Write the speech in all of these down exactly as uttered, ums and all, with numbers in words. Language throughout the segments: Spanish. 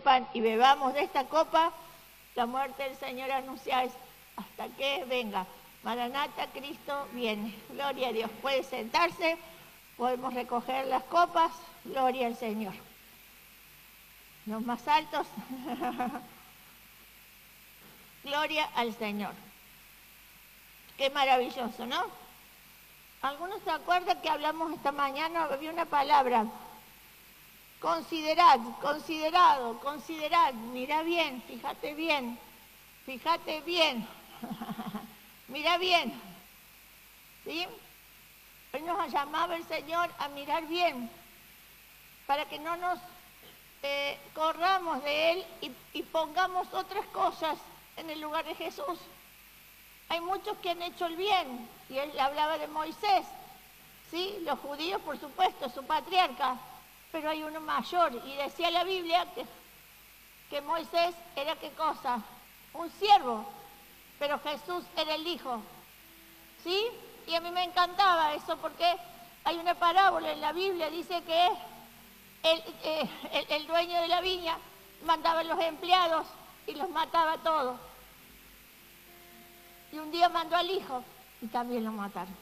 pan y bebamos de esta copa, la muerte del Señor anunciáis hasta que venga. Maranata, Cristo viene. Gloria a Dios. Puede sentarse, podemos recoger las copas. Gloria al Señor. Los más altos. Gloria al Señor. Qué maravilloso, ¿no? ¿Algunos se acuerdan que hablamos esta mañana? Había una palabra. Considerad, considerado, considerad. Mira bien, fíjate bien, fíjate bien. Mira bien. ¿Sí? Hoy nos llamaba el Señor a mirar bien, para que no nos eh, corramos de Él y, y pongamos otras cosas en el lugar de Jesús. Hay muchos que han hecho el bien, y Él hablaba de Moisés, ¿sí? Los judíos, por supuesto, su patriarca, pero hay uno mayor, y decía la Biblia que, que Moisés era ¿qué cosa? Un siervo, pero Jesús era el hijo, ¿sí? Y a mí me encantaba eso porque hay una parábola en la Biblia, dice que el, eh, el, el dueño de la viña mandaba a los empleados y los mataba a todos. Y un día mandó al hijo y también lo mataron.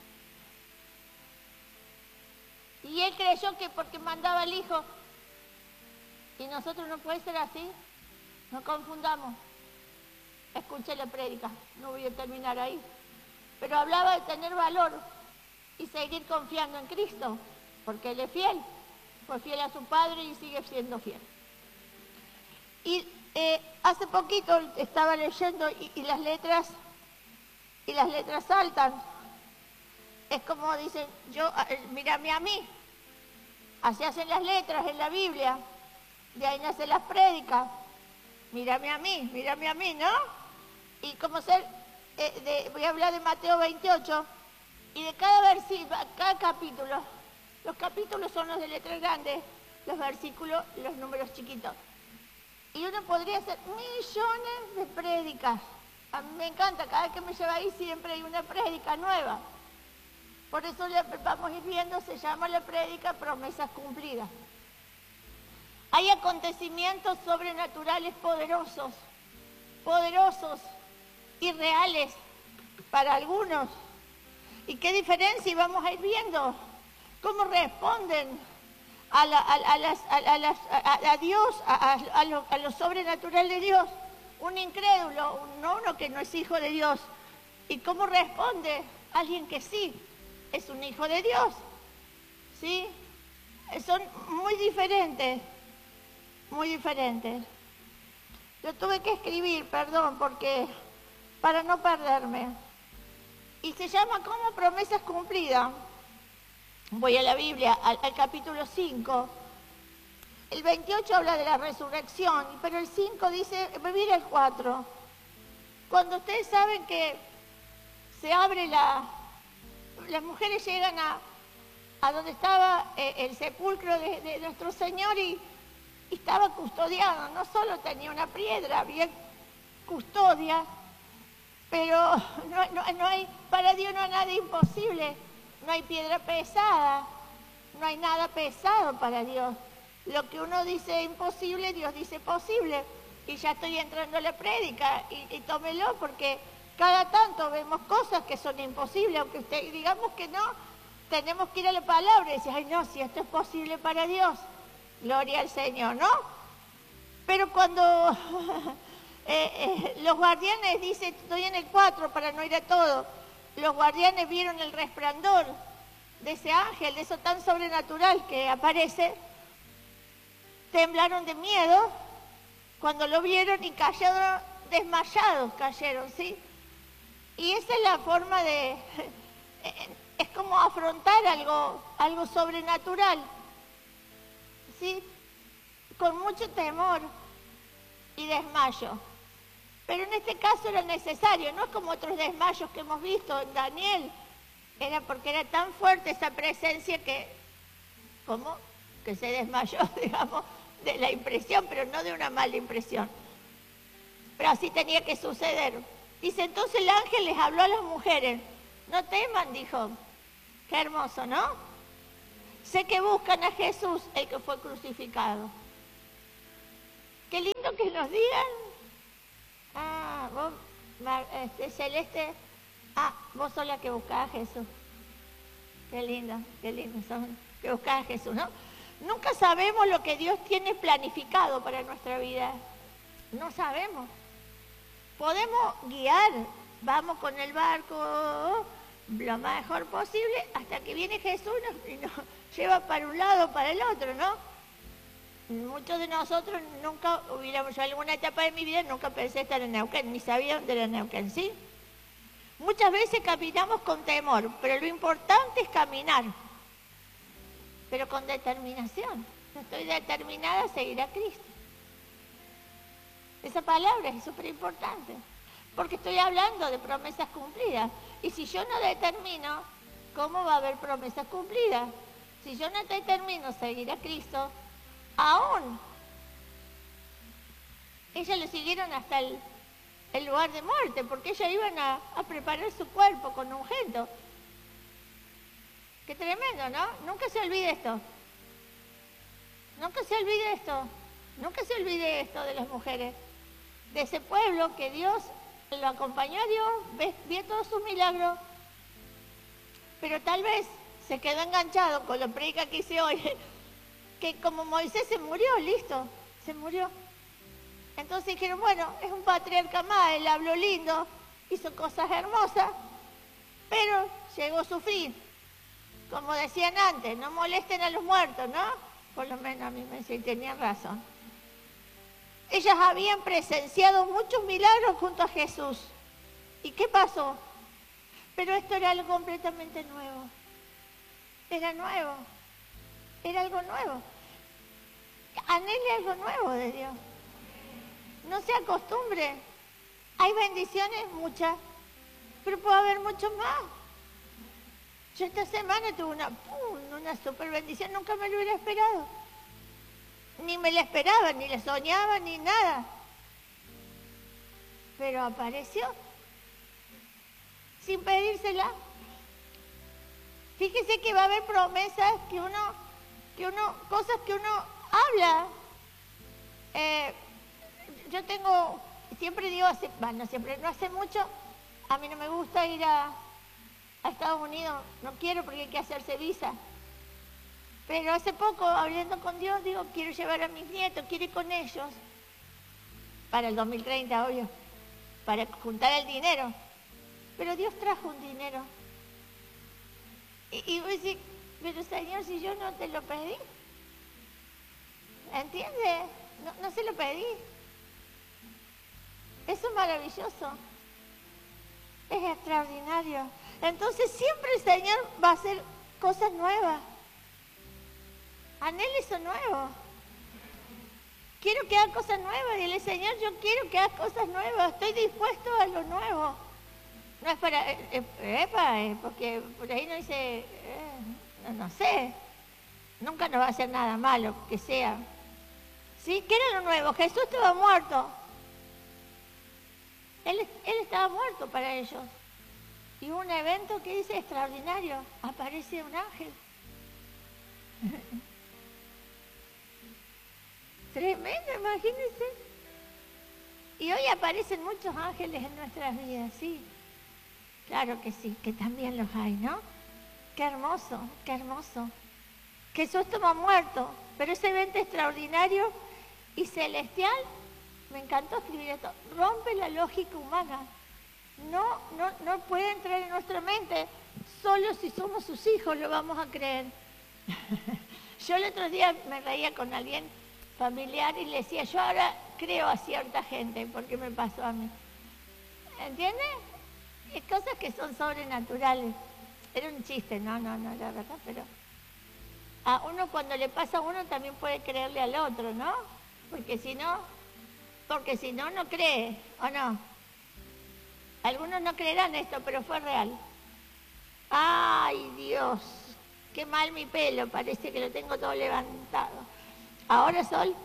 Y él creyó que porque mandaba al hijo, y nosotros no puede ser así, no confundamos. Escuché la prédica, no voy a terminar ahí. Pero hablaba de tener valor y seguir confiando en Cristo, porque Él es fiel, fue fiel a su Padre y sigue siendo fiel. Y eh, hace poquito estaba leyendo y, y las letras, y las letras saltan. Es como dicen, yo, mírame a mí. Así hacen las letras en la Biblia, de ahí nacen las prédicas. Mírame a mí, mírame a mí, ¿no? Y como ser, eh, de, voy a hablar de Mateo veintiocho, y de cada versículo, cada capítulo, los capítulos son los de letras grandes, los versículos, los números chiquitos. Y uno podría hacer millones de prédicas. A mí me encanta, cada vez que me lleva ahí siempre hay una prédica nueva. Por eso le vamos a ir viendo, se llama la prédica Promesas Cumplidas. Hay acontecimientos sobrenaturales poderosos, poderosos y reales para algunos. ¿Y qué diferencia? Y vamos a ir viendo cómo responden a, la, a, a, las, a, a, las, a, a Dios, a, a, lo, a lo sobrenatural de Dios. Un incrédulo, un, uno que no es hijo de Dios. ¿Y cómo responde alguien que sí es un hijo de Dios? ¿Sí? Son muy diferentes, muy diferentes. Yo tuve que escribir, perdón, porque para no perderme. Y se llama como Promesas Cumplidas. Voy a la Biblia, al, al capítulo cinco. El veintiocho habla de la resurrección, pero el cinco dice, mira el cuatro. Cuando ustedes saben que se abre la... Las mujeres llegan a, a donde estaba eh, el sepulcro de, de nuestro Señor y, y estaba custodiado. No solo tenía una piedra, había custodia, pero no, no, no hay, para Dios no hay nada imposible. No hay piedra pesada, no hay nada pesado para Dios. Lo que uno dice imposible, Dios dice posible. Y ya estoy entrando a la prédica y, y tómelo porque cada tanto vemos cosas que son imposibles, aunque usted digamos que no, tenemos que ir a la palabra y decir, ay no, si esto es posible para Dios, gloria al Señor, ¿no? Pero cuando eh, eh, los guardianes, dice, estoy en el cuatro para no ir a todo, los guardianes vieron el resplandor de ese ángel, de eso tan sobrenatural que aparece, temblaron de miedo cuando lo vieron y cayeron desmayados, cayeron, ¿sí? Y esa es la forma de, es como afrontar algo, algo sobrenatural, ¿sí? Con mucho temor y desmayo. Pero en este caso era necesario, no es como otros desmayos que hemos visto en Daniel, era porque era tan fuerte esa presencia que, ¿cómo? Que se desmayó, digamos, de la impresión, pero no de una mala impresión. Pero así tenía que suceder. Dice, entonces el ángel les habló a las mujeres. No teman, dijo. Qué hermoso, ¿no? Sé que buscan a Jesús, el que fue crucificado. Qué lindo que nos digan. Ah, vos, este, Celeste, ah, vos sos la que buscás a Jesús. Qué lindo, qué lindo, son que buscás a Jesús, ¿no? Nunca sabemos lo que Dios tiene planificado para nuestra vida. No sabemos. Podemos guiar, vamos con el barco lo mejor posible hasta que viene Jesús y nos lleva para un lado o para el otro, ¿no? Muchos de nosotros nunca hubiéramos, yo en alguna etapa de mi vida nunca pensé estar en Neuquén, ni sabía dónde era Neuquén, ¿sí? Muchas veces caminamos con temor, pero lo importante es caminar, pero con determinación. Yo estoy determinada a seguir a Cristo. Esa palabra es súper importante, porque estoy hablando de promesas cumplidas. Y si yo no determino, ¿cómo va a haber promesas cumplidas? Si yo no determino seguir a Cristo, aún ellos le siguieron hasta el, el lugar de muerte, porque ellos iban a, a preparar su cuerpo con ungüento. Qué tremendo, ¿no? Nunca se olvide esto. Nunca se olvide esto. Nunca se olvide esto de las mujeres. De ese pueblo que Dios lo acompañó a Dios, vio todos sus milagros, pero tal vez se quedó enganchado con la predica que hice hoy, que como Moisés se murió, listo, se murió. Entonces dijeron, bueno, es un patriarca más, él habló lindo, hizo cosas hermosas, pero llegó su fin. Como decían antes, no molesten a los muertos, ¿no? Por lo menos a mí me decían, tenían razón. Ellas habían presenciado muchos milagros junto a Jesús. ¿Y qué pasó? Pero esto era algo completamente nuevo. Era nuevo. Era algo nuevo. Anhele algo nuevo de Dios. No se acostumbre. Hay bendiciones, muchas, pero puede haber mucho más. Yo esta semana tuve una, pum, una super bendición, nunca me lo hubiera esperado. Ni me la esperaba, ni la soñaba, ni nada. Pero apareció sin pedírsela. Fíjese que va a haber promesas que uno, que uno, cosas que uno habla. Eh, yo tengo, siempre digo, hace, bueno, siempre, no hace mucho, a mí no me gusta ir a, a Estados Unidos, no quiero porque hay que hacerse visa. Pero hace poco, hablando con Dios, digo, quiero llevar a mis nietos, quiero ir con ellos, para el dos mil treinta, obvio, para juntar el dinero. Pero Dios trajo un dinero. Y, y voy a decir, pero Señor, si yo no te lo pedí, ¿entiendes? No, no se lo pedí. Eso es maravilloso, es extraordinario. Entonces siempre el Señor va a hacer cosas nuevas. Anhele eso nuevo. Quiero que haga cosas nuevas. Dile, Señor, yo quiero que haga cosas nuevas. Estoy dispuesto a lo nuevo. No es para... Eh, eh, epa, eh, porque por ahí no dice... Eh, no, no sé. Nunca nos va a hacer nada malo, que sea. ¿Sí? ¿Qué era lo nuevo? Jesús estaba muerto. Él, él estaba muerto para ellos. Y hubo un evento que dice extraordinario. Aparece un ángel. Tremendo, imagínense. Y hoy aparecen muchos ángeles en nuestras vidas, sí. Claro que sí, que también los hay, ¿no? Qué hermoso, qué hermoso. Jesús estaba muerto, pero ese evento extraordinario y celestial, me encantó escribir esto, rompe la lógica humana. No, no, no puede entrar en nuestra mente. Solo si somos sus hijos lo vamos a creer. Yo el otro día me reía con alguien familiar y le decía, yo ahora creo a cierta gente, porque me pasó a mí. ¿Entiendes? Es cosas que son sobrenaturales. Era un chiste, no, no, no, la verdad, pero a uno cuando le pasa a uno también puede creerle al otro, ¿no? Porque si no, porque si no, no cree, ¿o no? Algunos no creerán esto, pero fue real. ¡Ay, Dios! Qué mal mi pelo, parece que lo tengo todo levantado. ¿Ahora, Sol?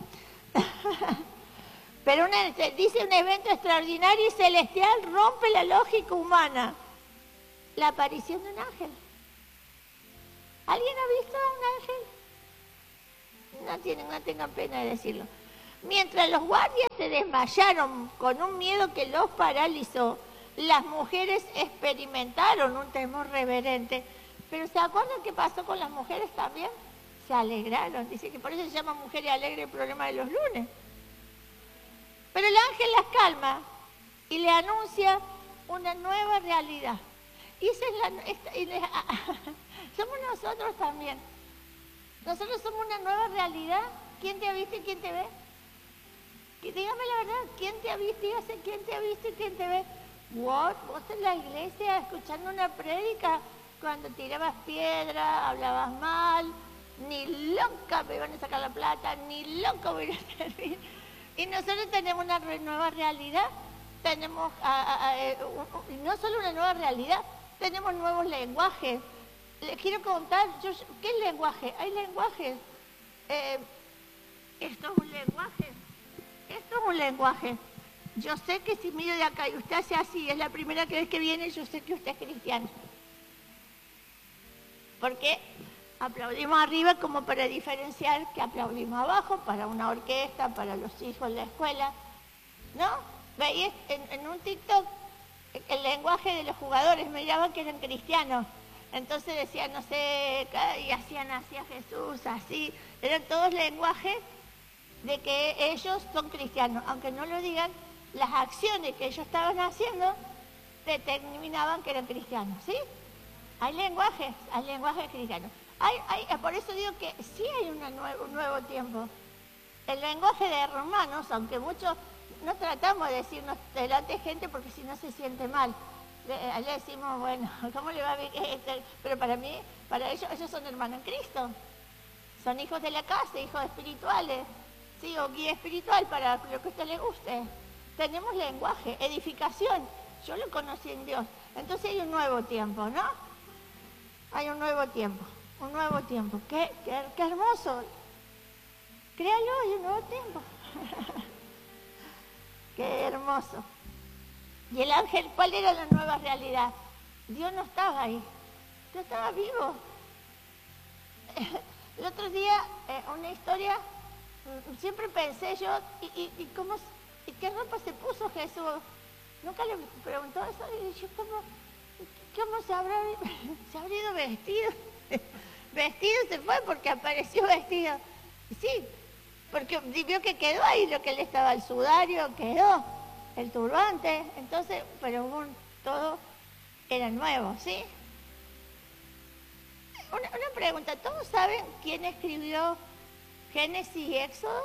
Pero una, dice un evento extraordinario y celestial rompe la lógica humana. La aparición de un ángel. ¿Alguien ha visto a un ángel? No tienen, no tengan pena de decirlo. Mientras los guardias se desmayaron con un miedo que los paralizó, las mujeres experimentaron un temor reverente. Pero ¿se acuerdan qué pasó con las mujeres también? Se alegraron. Dice que por eso se llama Mujeres Alegres el programa de los lunes. Pero el ángel las calma y le anuncia una nueva realidad. Y esa es la... Esta, y le, somos nosotros también. Nosotros somos una nueva realidad. ¿Quién te ha visto y quién te ve? Que, dígame la verdad, ¿quién te ha visto? Dígase, ¿quién te ha visto y quién te ve? What? ¿Vos en la iglesia escuchando una prédica cuando tirabas piedra, hablabas mal? Ni loca me iban a sacar la plata, ni loca voy a ir a servir. Y nosotros tenemos una nueva realidad. Tenemos, a, a, a, un, no solo una nueva realidad, tenemos nuevos lenguajes. Les quiero contar, yo, ¿qué es lenguaje? Hay lenguajes. Eh, esto es un lenguaje. Esto es un lenguaje. Yo sé que si miro de acá y usted hace así, es la primera vez que viene, yo sé que usted es cristiano. Porque aplaudimos arriba como para diferenciar que aplaudimos abajo, para una orquesta, para los hijos en la escuela. ¿No? Veis en, en un TikTok el lenguaje de los jugadores, me miraban que eran cristianos. Entonces decían, no sé, y hacían así a Jesús, así. Eran todos lenguajes de que ellos son cristianos. Aunque no lo digan, las acciones que ellos estaban haciendo determinaban que eran cristianos, ¿sí? Hay lenguajes, hay lenguajes cristianos. Hay, hay, por eso digo que sí hay una nuevo, un nuevo tiempo. El lenguaje de Romanos, aunque muchos no tratamos de decirnos delante de gente porque si no se siente mal. Le, le decimos, bueno, ¿cómo le va a ver? Pero para mí, para ellos, ellos son hermanos en Cristo. Son hijos de la casa, hijos espirituales, ¿sí? O guía espiritual para lo que a usted le guste. Tenemos lenguaje, edificación. Yo lo conocí en Dios. Entonces hay un nuevo tiempo, ¿no? Hay un nuevo tiempo, un nuevo tiempo. ¡Qué, qué, qué hermoso! Créalo, hay un nuevo tiempo. ¡Qué hermoso! Y el ángel, ¿cuál era la nueva realidad? Dios no estaba ahí, Dios estaba vivo. El otro día, eh, una historia, siempre pensé yo, ¿y, y, y, cómo, y qué ropa se puso Jesús? Nunca le preguntó eso, y yo, ¿cómo, cómo se habrá, se habrá ido vestido? Vestido se fue porque apareció vestido. Sí, porque vio que quedó ahí lo que le estaba, el sudario, quedó, el turbante, entonces, pero un, todo era nuevo, ¿sí? Una, una pregunta, ¿todos saben quién escribió Génesis y Éxodo?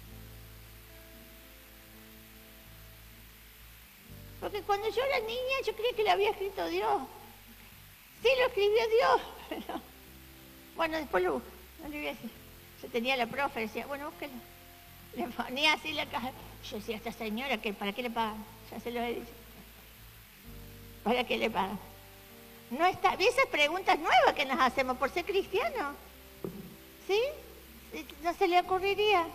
Porque cuando yo era niña yo creía que lo había escrito Dios. Sí, lo escribió Dios. Bueno, después lo busco, no le voy a decir. Yo tenía la profe, decía, bueno, búsquelo. Le ponía así la caja. Yo decía, esta señora, que ¿para qué le pagan? Ya se lo he dicho. ¿Para qué le pagan? No está, esas preguntas nuevas que nos hacemos por ser cristianos. ¿Sí? No se le ocurriría.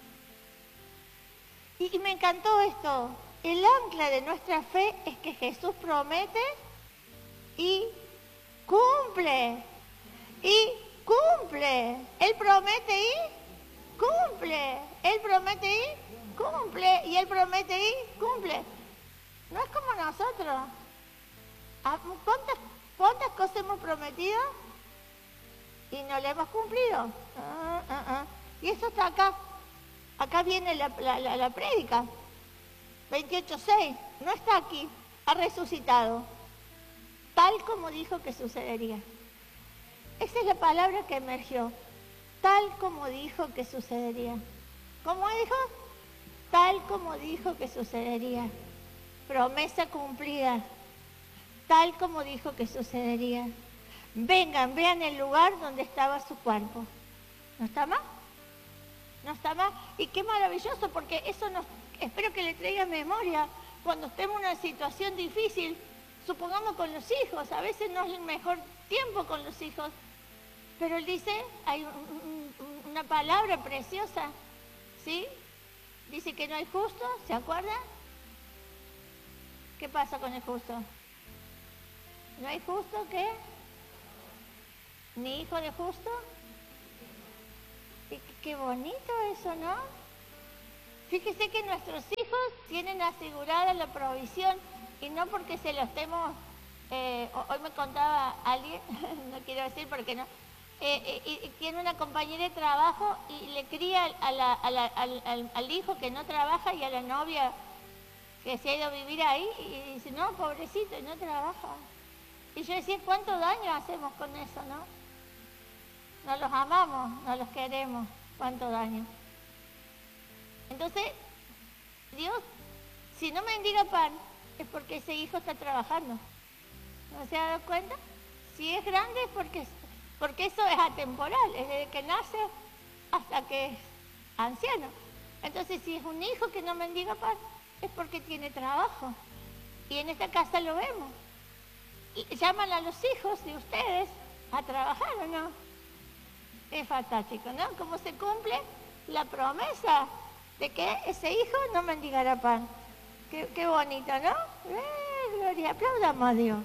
Y, y me encantó esto. El ancla de nuestra fe es que Jesús promete y cumple. Y cumple. Él promete y cumple. Él promete y cumple. Y Él promete y cumple. No es como nosotros. ¿Cuántas, cuántas cosas hemos prometido y no le hemos cumplido? Ah, ah, ah. Y eso está acá. Acá viene la, la, la, la prédica. veintiocho seis. No está aquí. Ha resucitado. Tal como dijo que sucedería. Esa es la palabra que emergió. Tal como dijo que sucedería. ¿Cómo dijo? Tal como dijo que sucedería. Promesa cumplida. Tal como dijo que sucedería. Vengan, vean el lugar donde estaba su cuerpo. ¿No está más? ¿No está más? Y qué maravilloso, porque eso nos, espero que le traiga memoria cuando estemos en una situación difícil, supongamos con los hijos, a veces no es el mejor tiempo con los hijos, pero él dice, hay un, un, una palabra preciosa, ¿sí? Dice que no hay justo, ¿se acuerdan? ¿Qué pasa con el justo? ¿No hay justo qué? ¿Ni hijo de justo? Y qué bonito eso, ¿no? Fíjese que nuestros hijos tienen asegurada la provisión y no porque se lo estemos... Eh, hoy me contaba alguien, no quiero decir porque no, eh, eh, y tiene una compañera de trabajo y le cría a la, a la, al, al, al hijo que no trabaja y a la novia que se ha ido a vivir ahí y dice, no, pobrecito, y no trabaja. Y yo decía, ¿cuánto daño hacemos con eso, no? No los amamos, no los queremos, cuánto daño. Entonces, Dios, si no mendiga pan, es porque ese hijo está trabajando. ¿No se ha dado cuenta? Si es grande es porque, porque eso es atemporal, es desde que nace hasta que es anciano. Entonces, si es un hijo que no mendiga pan, es porque tiene trabajo. Y en esta casa lo vemos. Y llaman a los hijos de ustedes a trabajar, ¿o no? Es fantástico, ¿no? ¿Cómo se cumple la promesa de que ese hijo no mendigará pan? Qué, qué bonito, ¿no? Eh, gloria, aplaudamos a Dios.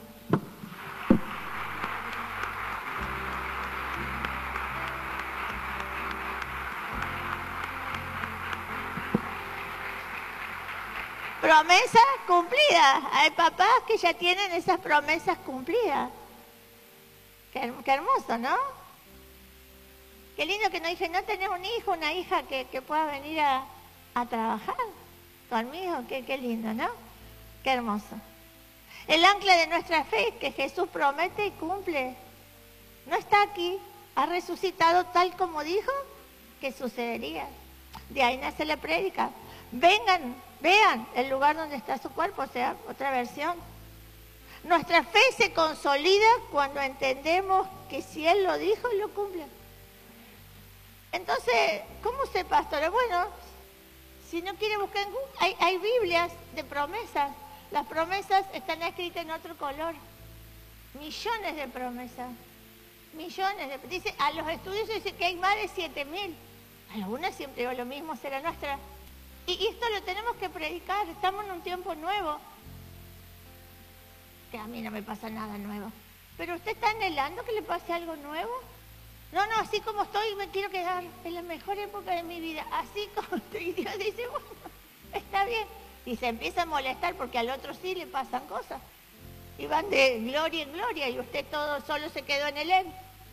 Promesas cumplidas. Hay papás que ya tienen esas promesas cumplidas. Qué, qué hermoso, ¿no? Qué lindo que nos dice, no tenés un hijo, una hija que, que pueda venir a, a trabajar conmigo. Qué, qué lindo, ¿no? Qué hermoso. El ancla de nuestra fe es que Jesús promete y cumple. No está aquí, ha resucitado tal como dijo que sucedería. De ahí nace la prédica. Vengan, vean el lugar donde está su cuerpo, o sea, otra versión. Nuestra fe se consolida cuando entendemos que si Él lo dijo, lo cumple. Entonces, ¿cómo se pastora? Bueno, si no quiere buscar en Google, hay, hay Biblias de promesas. Las promesas están escritas en otro color. Millones de promesas. Millones de... Dice, a los estudios dice que hay más de siete mil. Algunas siempre digo lo mismo, será nuestra. Y, y esto lo tenemos que predicar. Estamos en un tiempo nuevo. Que a mí no me pasa nada nuevo. Pero usted está anhelando que le pase algo nuevo. No, no, así como estoy me quiero quedar en la mejor época de mi vida. Así como estoy. Y Dios dice, bueno, está bien. Y se empieza a molestar porque al otro sí le pasan cosas. Y van de gloria en gloria y usted todo solo se quedó en el él.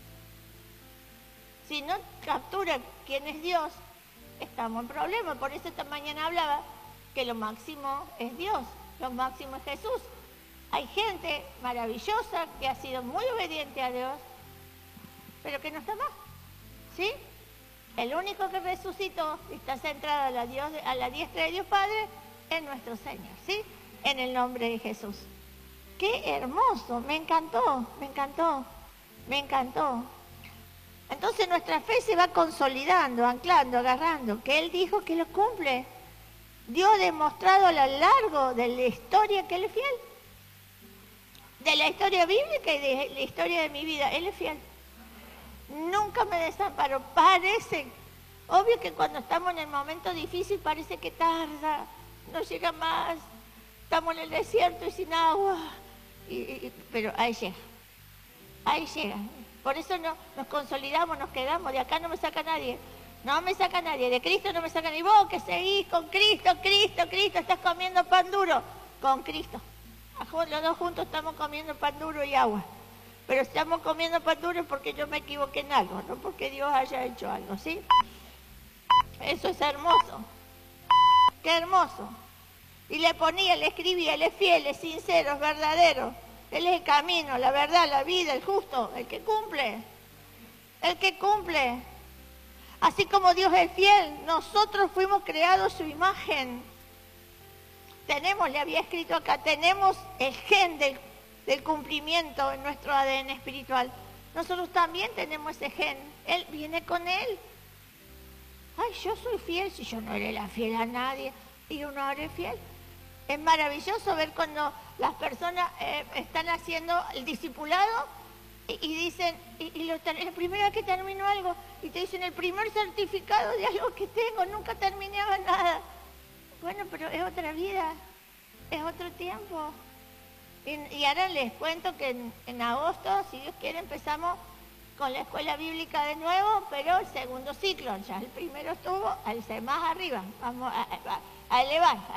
Si no captura quién es Dios, estamos en problema. Por eso esta mañana hablaba que lo máximo es Dios, lo máximo es Jesús. Hay gente maravillosa que ha sido muy obediente a Dios, pero que no está más, ¿sí? El único que resucitó y está centrado a la, Dios, a la diestra de Dios Padre es nuestro Señor, ¿sí? En el nombre de Jesús. ¡Qué hermoso! Me encantó, me encantó, me encantó. Entonces nuestra fe se va consolidando, anclando, agarrando, que Él dijo que lo cumple. Dios ha demostrado a lo largo de la historia que Él es fiel. De la historia bíblica y de la historia de mi vida, Él es fiel. Nunca me desamparó. Parece, obvio que cuando estamos en el momento difícil parece que tarda, no llega más, estamos en el desierto y sin agua, y, y, pero ahí llega, ahí llega. Por eso no, nos consolidamos, nos quedamos, de acá no me saca nadie, no me saca nadie, de Cristo no me saca nadie. Vos que seguís con Cristo, Cristo, Cristo, estás comiendo pan duro, con Cristo. Los dos juntos estamos comiendo pan duro y agua. Pero estamos comiendo pan duro porque yo me equivoqué en algo, no porque Dios haya hecho algo, ¿sí? Eso es hermoso. Qué hermoso. Y le ponía, le escribía, Él es fiel, es sincero, es verdadero. Él es el camino, la verdad, la vida, el justo, el que cumple. El que cumple. Así como Dios es fiel, nosotros fuimos creados a su imagen. Tenemos, le había escrito acá, tenemos el gen del, del cumplimiento en nuestro A D N espiritual. Nosotros también tenemos ese gen. Él viene con él. Ay, yo soy fiel, si yo no le la fiel a nadie y uno eres fiel. Es maravilloso ver cuando las personas eh, están haciendo el discipulado y, y dicen, y, y lo, la primera vez que termino algo, y te dicen, el primer certificado de algo que tengo, nunca terminaba nada. Bueno, pero es otra vida, es otro tiempo. Y, y ahora les cuento que en, en agosto, si Dios quiere, empezamos con la escuela bíblica de nuevo, pero segundo ciclo, ya el primero estuvo, al ser más arriba, vamos a, a, a elevar.